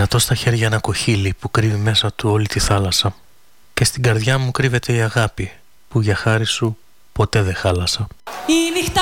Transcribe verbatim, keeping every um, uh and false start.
Κρατώ στα χέρια ένα κοχύλι που κρύβει μέσα του όλη τη θάλασσα. Και στην καρδιά μου κρύβεται η αγάπη που για χάρη σου ποτέ δεν χάλασα. Η νύχτα